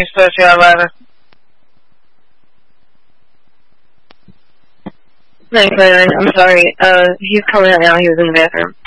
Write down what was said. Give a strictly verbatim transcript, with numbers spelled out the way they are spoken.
He's supposed to have eleven. Nice, I'm sorry. Uh, he's coming out now. He was in the bathroom.